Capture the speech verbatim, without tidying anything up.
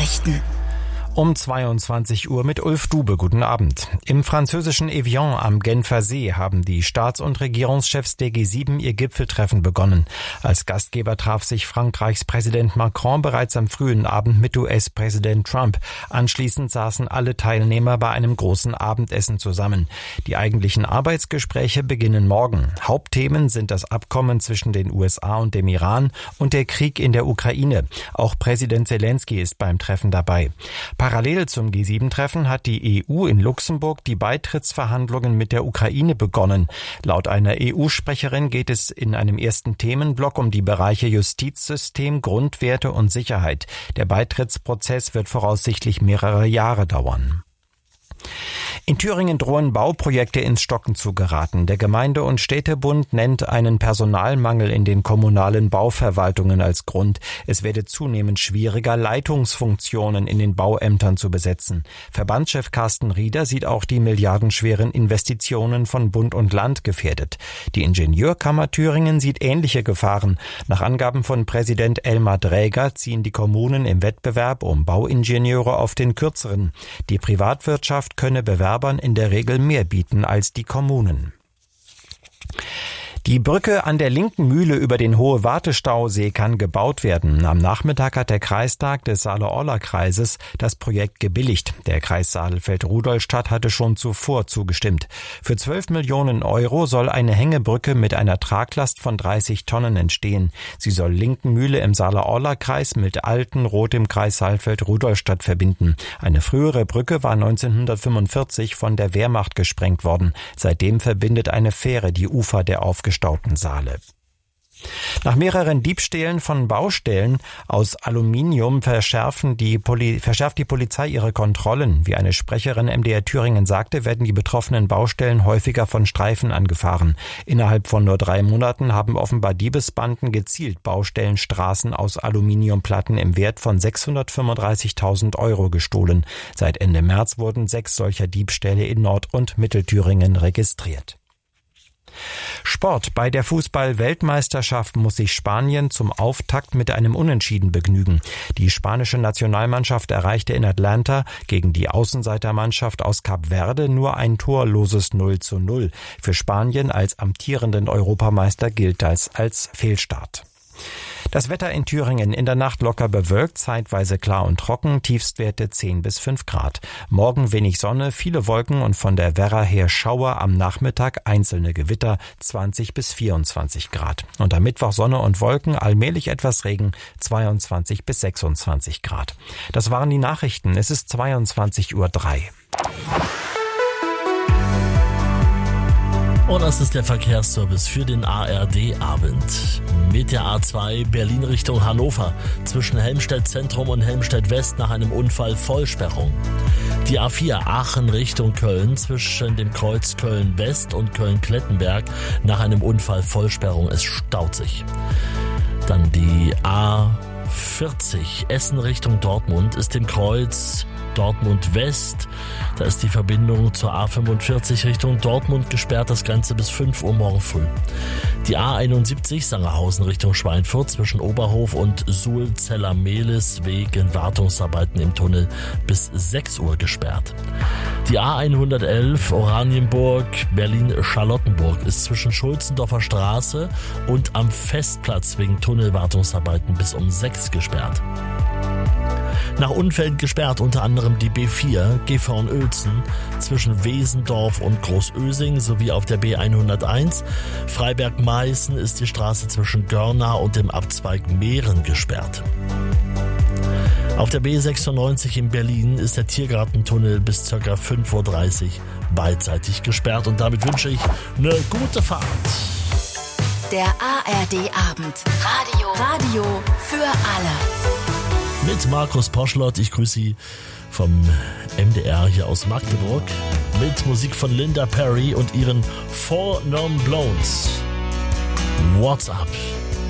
Nachrichten. Um zweiundzwanzig Uhr mit Ulf Dube. Guten Abend. Im französischen Evian am Genfer See haben die Staats- und Regierungschefs der G sieben ihr Gipfeltreffen begonnen. Als Gastgeber traf sich Frankreichs Präsident Macron bereits am frühen Abend mit U S-Präsident Trump. Anschließend saßen alle Teilnehmer bei einem großen Abendessen zusammen. Die eigentlichen Arbeitsgespräche beginnen morgen. Hauptthemen sind das Abkommen zwischen den U S A und dem Iran und der Krieg in der Ukraine. Auch Präsident Zelensky ist beim Treffen dabei. Parallel zum G sieben Treffen hat die E U in Luxemburg die Beitrittsverhandlungen mit der Ukraine begonnen. Laut einer E U-Sprecherin geht es in einem ersten Themenblock um die Bereiche Justizsystem, Grundwerte und Sicherheit. Der Beitrittsprozess wird voraussichtlich mehrere Jahre dauern. In Thüringen drohen Bauprojekte ins Stocken zu geraten. Der Gemeinde- und Städtebund nennt einen Personalmangel in den kommunalen Bauverwaltungen als Grund. Es werde zunehmend schwieriger, Leitungsfunktionen in den Bauämtern zu besetzen. Verbandschef Carsten Rieder sieht auch die milliardenschweren Investitionen von Bund und Land gefährdet. Die Ingenieurkammer Thüringen sieht ähnliche Gefahren. Nach Angaben von Präsident Elmar Dräger ziehen die Kommunen im Wettbewerb um Bauingenieure auf den kürzeren. Die Privatwirtschaft könne Bewerbern in der Regel mehr bieten als die Kommunen. Die Brücke an der linken Mühle über den Hohe-Wartestausee kann gebaut werden. Am Nachmittag hat der Kreistag des Saale-Orla-Kreises das Projekt gebilligt. Der Kreis Saalfeld-Rudolstadt hatte schon zuvor zugestimmt. Für zwölf Millionen Euro soll eine Hängebrücke mit einer Traglast von dreißig Tonnen entstehen. Sie soll Linkenmühle im Saale-Orla-Kreis mit Altenroth im Kreis Saalfeld-Rudolstadt verbinden. Eine frühere Brücke war neunzehnhundertfünfundvierzig von der Wehrmacht gesprengt worden. Seitdem verbindet eine Fähre die Ufer der aufgestauten Saale. Nach mehreren Diebstählen von Baustellen aus Aluminium verschärfen die Poli- verschärft die Polizei ihre Kontrollen. Wie eine Sprecherin M D R Thüringen sagte, werden die betroffenen Baustellen häufiger von Streifen angefahren. Innerhalb von nur drei Monaten haben offenbar Diebesbanden gezielt Baustellenstraßen aus Aluminiumplatten im Wert von sechshundertfünfunddreißigtausend Euro gestohlen. Seit Ende März wurden sechs solcher Diebstähle in Nord- und Mittelthüringen registriert. Sport. Bei der Fußball-Weltmeisterschaft muss sich Spanien zum Auftakt mit einem Unentschieden begnügen. Die spanische Nationalmannschaft erreichte in Atlanta gegen die Außenseitermannschaft aus Kap Verde nur ein torloses null zu null. Für Spanien als amtierenden Europameister gilt das als Fehlstart. Das Wetter in Thüringen: in der Nacht locker bewölkt, zeitweise klar und trocken, Tiefstwerte zehn bis fünf Grad. Morgen wenig Sonne, viele Wolken und von der Werra her Schauer, am Nachmittag einzelne Gewitter, zwanzig bis vierundzwanzig Grad. Und am Mittwoch Sonne und Wolken, allmählich etwas Regen, zweiundzwanzig bis sechsundzwanzig Grad. Das waren die Nachrichten. Es ist zweiundzwanzig Uhr drei. Und das ist der Verkehrsservice für den A R D-Abend. Mit der A zwei Berlin Richtung Hannover zwischen Helmstedt Zentrum und Helmstedt West nach einem Unfall Vollsperrung. Die A vier Aachen Richtung Köln zwischen dem Kreuz Köln West und Köln-Klettenberg nach einem Unfall Vollsperrung. Es staut sich. Dann die A vierzig Essen Richtung Dortmund ist im Kreuz Dortmund West. Da ist die Verbindung zur A fünfundvierzig Richtung Dortmund gesperrt, das Ganze bis fünf Uhr morgen früh. Die A einundsiebzig Sangerhausen Richtung Schweinfurt zwischen Oberhof und Suhl-Zeller-Mehlis wegen Wartungsarbeiten im Tunnel bis sechs Uhr gesperrt. Die A hundertelf Oranienburg Berlin-Charlottenburg ist zwischen Schulzendorfer Straße und am Festplatz wegen Tunnelwartungsarbeiten bis um sechs gesperrt. Nach Unfällen gesperrt unter anderem die B vier Gifhorn-Uelzen zwischen Wesendorf und Großösing sowie auf der B hunderteins. Freiberg-Meißen ist die Straße zwischen Görnau und dem Abzweig Mehren gesperrt. Auf der B sechsundneunzig in Berlin ist der Tiergartentunnel bis ca. fünf Uhr dreißig beidseitig gesperrt und damit wünsche ich eine gute Fahrt. Der A R D-Abend. Radio. Radio für alle. Mit Markus Poschlott, ich grüße Sie vom M D R hier aus Magdeburg mit Musik von Linda Perry und ihren Four Non Blondes. What's up?